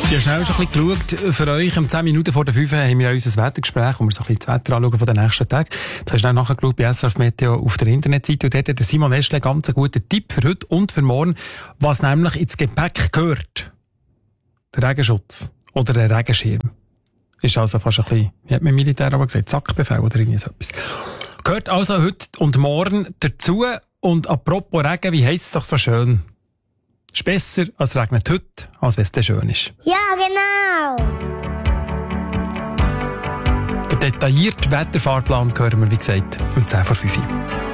Ich habe schnell schon ein bisschen geschaut. Für euch, um 10 Minuten vor der 5 haben wir unser Wettergespräch, wo wir so ein bisschen das Wetter anschauen von den nächsten Tagen. Jetzt hast du nachgeschaut bei SRF Meteo auf der Internetseite. Und dort hat der Simon Eschle ganz einen guten Tipp für heute und für morgen, was nämlich ins Gepäck gehört. Der Regenschutz oder der Regenschirm. Ist also fast ein bisschen, wie hat man im Militär aber gesagt, Sackbefehl oder irgendwie so etwas. Gehört also heute und morgen dazu. Und apropos Regen, wie heisst es doch so schön? Ist besser, als es regnet heute, als wenn es dann schön ist. Ja, genau. Der detaillierte Wetterfahrplan hören wir, wie gesagt, um 10 vor 5 Uhr.